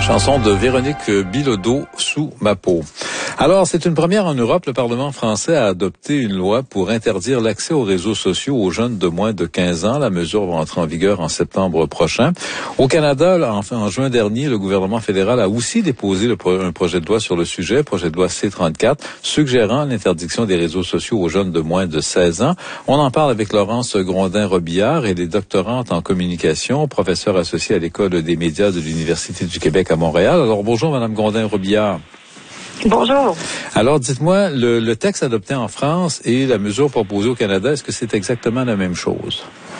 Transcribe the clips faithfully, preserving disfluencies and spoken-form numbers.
Chanson de Véronique Bilodeau, Sous ma peau. Alors, c'est une première en Europe. Le Parlement français a adopté une loi pour interdire l'accès aux réseaux sociaux aux jeunes de moins de quinze ans. La mesure va entrer en vigueur en septembre prochain. Au Canada, en, en juin dernier, le gouvernement fédéral a aussi déposé le pro, un projet de loi sur le sujet, projet de loi C trente-quatre, suggérant l'interdiction des réseaux sociaux aux jeunes de moins de seize ans. On en parle avec Laurence Grondin-Robillard. Elle est doctorante en communication, professeure associée à l'École des médias de l'Université du Québec à Montréal. Alors, bonjour, Madame Grondin-Robillard. Bonjour. Alors, dites-moi, le, le texte adopté en France et la mesure proposée au Canada, est-ce que c'est exactement la même chose?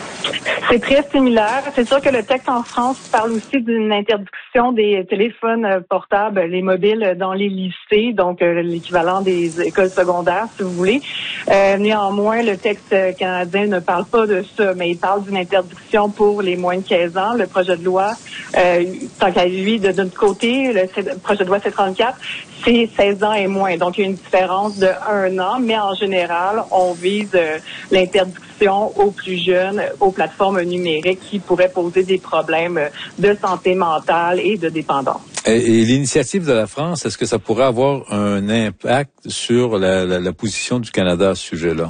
C'est très similaire. C'est sûr que le texte en France parle aussi d'une interdiction des téléphones portables, les mobiles dans les lycées, donc euh, l'équivalent des écoles secondaires, si vous voulez. Euh, néanmoins, le texte canadien ne parle pas de ça, mais il parle d'une interdiction pour les moins de quinze ans. Le projet de loi, euh, tant qu'à lui, de notre côté, le, le projet de loi C trente-quatre, c'est seize ans et moins. Donc, il y a une différence de un an, mais en général, on vise euh, l'interdiction aux plus jeunes, aux plateformes numériques qui pourraient poser des problèmes de santé mentale et de dépendance. Et, et l'initiative de la France, est-ce que ça pourrait avoir un impact sur la, la, la position du Canada à ce sujet-là?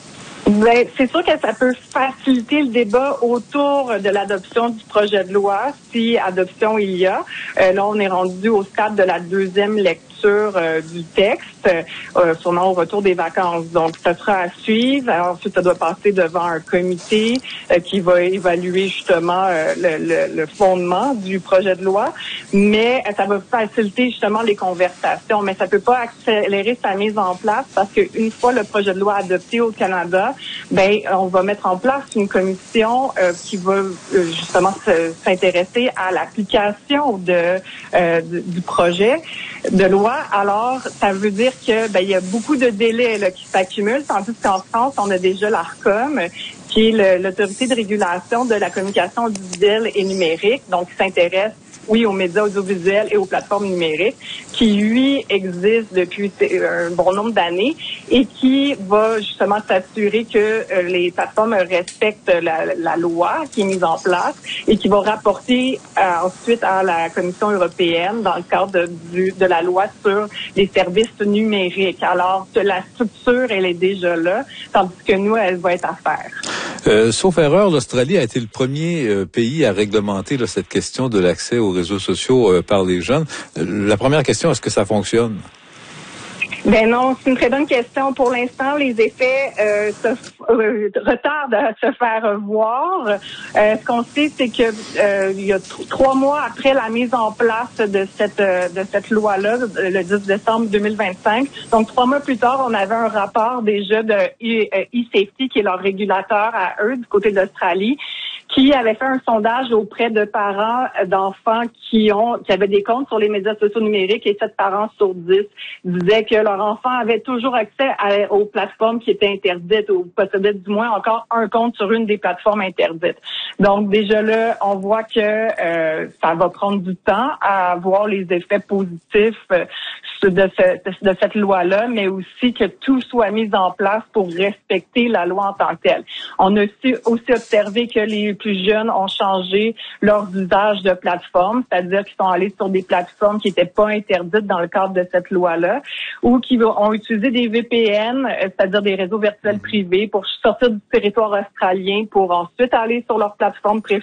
Ben, c'est sûr que ça peut faciliter le débat autour de l'adoption du projet de loi, si adoption il y a. Euh, là, on est rendu au stade de la deuxième lecture euh, du texte, euh, sûrement au retour des vacances. Donc, ça sera à suivre. Alors, ensuite, ça doit passer devant un comité euh, qui va évaluer justement euh, le, le, le fondement du projet de loi. Mais euh, ça va faciliter justement les conversations. Mais ça peut pas accélérer sa mise en place parce qu'une fois le projet de loi adopté au Canada, ben on va mettre en place une commission euh, qui va euh, justement se, s'intéresser à l'application de, euh, de du projet de loi. Alors, ça veut dire que ben il y a beaucoup de délais là, qui s'accumulent, tandis qu'en France, on a déjà l'ARCOM, qui est le, l'autorité de régulation de la communication audiovisuelle et numérique, donc qui s'intéresse oui, aux médias audiovisuels et aux plateformes numériques, qui, lui, existe depuis un bon nombre d'années et qui va justement s'assurer que euh, les plateformes respectent la, la loi qui est mise en place et qui va rapporter euh, ensuite à la Commission européenne dans le cadre de, du, de la loi sur les services numériques. Alors, la structure, elle est déjà là, tandis que nous, elle va être à faire. Euh, sauf erreur, l'Australie a été le premier euh, pays à réglementer là, cette question de l'accès aux réseaux sociaux euh, par les jeunes. Euh, la première question, est-ce que ça fonctionne? Ben non, c'est une très bonne question. Pour l'instant, les effets euh, se, euh, retardent à se faire voir. Euh, ce qu'on sait, c'est que euh, il y a t- trois mois après la mise en place de cette euh, de cette loi-là, le dix décembre deux mille vingt-cinq, donc trois mois plus tard, on avait un rapport déjà de e-Safety, qui est leur régulateur à eux du côté de l'Australie, qui avait fait un sondage auprès de parents d'enfants qui ont qui avaient des comptes sur les médias sociaux numériques, et sept parents sur dix disaient que leur enfant avait toujours accès à, aux plateformes qui étaient interdites, ou possédait du moins encore un compte sur une des plateformes interdites. Donc déjà là, on voit que euh, ça va prendre du temps à avoir les effets positifs euh, de, ce, de cette loi-là, mais aussi que tout soit mis en place pour respecter la loi en tant que telle. On a aussi, aussi observé que les plus jeunes ont changé leurs usages de plateformes, c'est-à-dire qu'ils sont allés sur des plateformes qui n'étaient pas interdites dans le cadre de cette loi-là, ou qui ont utilisé des V P N, c'est-à-dire des réseaux virtuels privés, pour sortir du territoire australien pour ensuite aller sur leur plateforme préférée